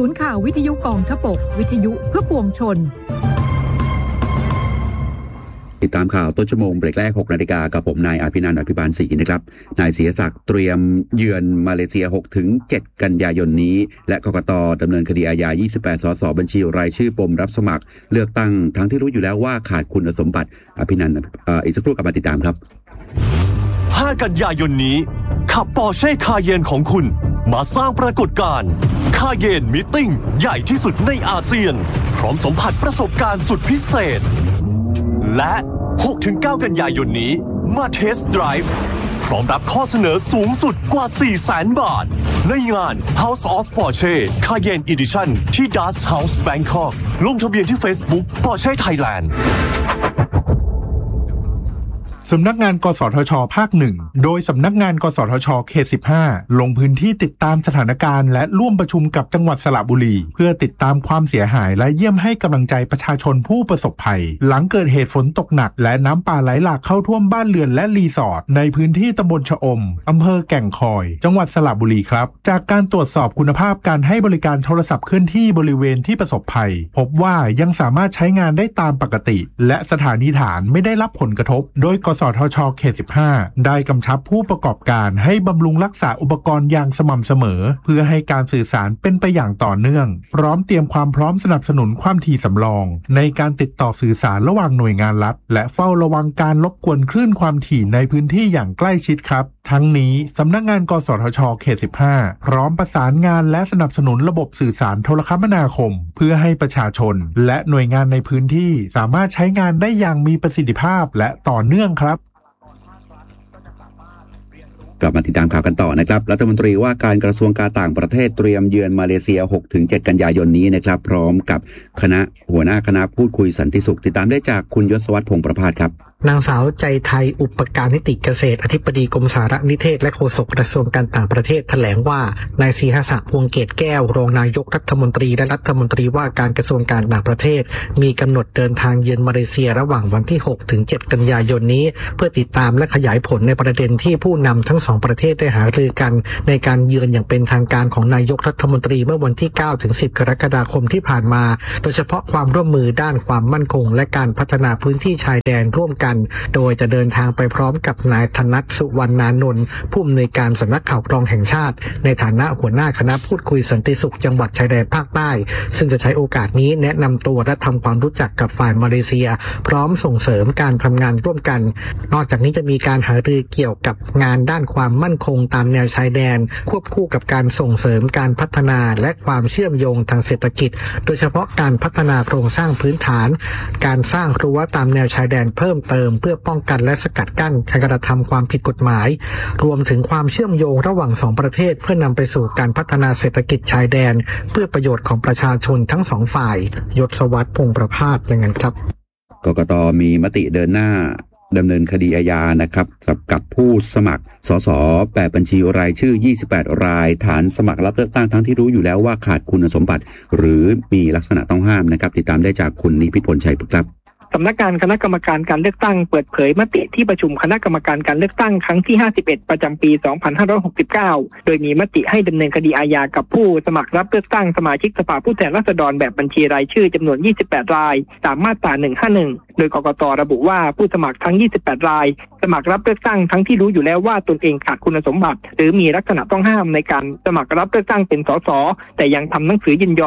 ศูนย์ข่าววิทยุกองทพบกวิทยุเพื่อปวงชนติดตามข่าวต้นชั่วโมงเบรกแรก 6 นาฬิกากับผมนายอภินันท์ อภิบาลศรีนะครับนายศิรศักดิ์เตรียมเยือนมาเลเซีย 6-7 กันยายนนี้และกกต.ดำเนินคดีอาญา 28 สส.บัญชีรายชื่อปมรับสมัครเลือกตั้งทั้งที่รู้อยู่แล้วว่าขาดคุณสมบัติอภินันท์อีกสักครู่กลับมาติดตามครับ 5 กันยายนนี้ขับปอร์เช่คาเยนของคุณมาสร้างปรากฏการณ์คาเยนมีตติ้งใหญ่ที่สุดในอาเซียนพร้อมสัมผัสประสบการณ์สุดพิเศษและ 6-9 กันยายนนี้มาเทสต์ไดรฟ์พร้อมรับข้อเสนอสูงสุดกว่า 400,000 บาทในงาน House of Porsche Cayenne Edition ที่ Dutch House Bangkok ลงทะเบียนที่ Facebook Porsche Thailand สำนักงานกสทช.ภาคหนึ่งโดยสำนักงานกสทช.เขต 15 ลงพื้นที่ติดตามสถานการณ์และร่วมประชุมกับจังหวัดสระบุรีเพื่อติดตามความเสียหายและเยี่ยมให้กำลังใจประชาชนผู้ประสบภัยหลังเกิดเหตุฝนตกหนักและน้ำป่าไหลหลากเข้าท่วมบ้านเรือนและรีสอร์ทในพื้นที่ตำบลชะอมอำเภอแก่งคอยจังหวัดสระบุรีครับจากการตรวจสอบคุณภาพการให้บริการโทรศัพท์เคลื่อนที่บริเวณที่ประสบภัยพบว่ายังสามารถใช้งานได้ตามปกติและสถานีฐานไม่ได้รับผลกระทบโดยกสทช.เขต 15 ได้กำชับผู้ประกอบการให้บำรุงรักษาอุปกรณ์อย่างสม่ำเสมอเพื่อให้การสื่อสารเป็นไปอย่างต่อเนื่องพร้อมเตรียมความพร้อมสนับสนุนความถี่สำรองในการติดต่อสื่อสารระหว่างหน่วยงานรัฐและเฝ้าระวังการรบกวนคลื่นความถี่ในพื้นที่อย่างใกล้ชิดครับทั้งนี้สำนักงานกสทช.เขต 15 พร้อมประสานงานและสนับสนุนระบบสื่อสารโทรคมนาคมเพื่อให้ประชาชนและหน่วยงานในพื้นที่สามารถใช้งานได้อย่างมีประสิทธิภาพและต่อเนื่องครับกลับมาติดตามข่าวกันต่อนะครับรัฐมนตรีว่าการกระทรวงการต่างประเทศเตรียมเยือนมาเลเซีย 6-7 กันยายนนี้นะครับพร้อมกับหัวหน้าคณะพูดคุยสันติสุขติดตามได้จากคุณยศวัฒน์พงษ์ประภาสครับนางสาวใจไทยอุปการนิติเกษตรอธิบดีกรมสารนิเทศและโฆษกกระทรวงการต่างประเทศแถลงว่านายศรีหศักดิ์พวงเกตแก้วรองนายกรัฐมนตรีและรัฐมนตรีว่าการกระทรวงการต่างประเทศมีกำหนดเดินทางเยือนมาเลเซียระหว่างวันที่ 6-7 กันยายนนี้เพื่อติดตามและขยายผลในประเด็นที่ผู้นำทั้งสองประเทศได้หารือกันในการเยือนอย่างเป็นทางการของนายกรัฐมนตรีเมื่อวันที่ 9-10 กรกฎาคมที่ผ่านมาโดยเฉพาะความร่วมมือด้านความมั่นคงและการพัฒนาพื้นที่ชายแดนร่วมกันโดยจะเดินทางไปพร้อมกับนายธนัท สุวรรณานนท์ผู้อำนวยการสำนักข่าวกรองแห่งชาติในฐานะหัวหน้าคณะพูดคุยสันติสุขจังหวัดชายแดนภาคใต้ซึ่งจะใช้โอกาสนี้แนะนำตัวและทำความรู้จักกับฝ่ายมาเลเซียพร้อมส่งเสริมการทำงานร่วมกันนอกจากนี้จะมีการหารือเกี่ยวกับงานด้านความมั่นคงตามแนวชายแดนควบคู่กับการส่งเสริมการพัฒนาและความเชื่อมโยงทางเศรษฐกิจโดยเฉพาะการพัฒนาโครงสร้างพื้นฐานการสร้างรั้วตามแนวชายแดนเพิ่มเติมเพื่อป้องกันและสกัดกั้นการกระทำความผิดกฎหมายรวมถึงความเชื่อมโยงระหว่างสองประเทศเพื่อนำไปสู่การพัฒนาเศรษฐกิจชายแดนเพื่อประโยชน์ของประชาชนทั้งสองฝ่ายยศวัฒน์พงษ์ประภาสอย่างนั้นครับกกต.มีมติเดินหน้าดำเนินคดีอาญานะครับกับผู้สมัครสสแบบบัญชีรายชื่อ28รายฐานสมัครรับเลือกตั้งทั้งที่รู้อยู่แล้วว่าขาดคุณสมบัติหรือมีลักษณะต้องห้ามนะครับติดตามได้จากคุณนิพิพลชัยพฤกษ์ครับสำนักงานคณะกรรมการการเลือกตั้งเปิดเผยมติที่ประชุมคณะกรรมการการเลือกตั้งครั้งที่51ประจำปี2569โดยมีมติให้ดำเนินคดีอาญากับผู้สมัครรับเลือกตั้งสมาชิกสภาผู้แทนราษฎรแบบบัญชีรายชื่อจำนวน28รายตามมาตรา151โดยกกต.ระบุว่าผู้สมัครทั้ง28รายสมัครรับเลือกตั้งทั้งที่รู้อยู่แล้วว่าตนเองขาดคุณสมบัติหรือมีลักษณะต้องห้ามในการสมัครรับเลือกตั้งเป็นสสแต่ยังทำหนังสือยินยอม